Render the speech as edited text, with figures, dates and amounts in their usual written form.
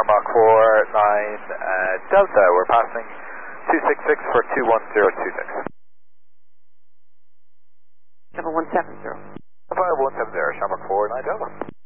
Mach 49 Delta, we're passing 266 for 21026. 7170. 5170, Mach 49 Delta.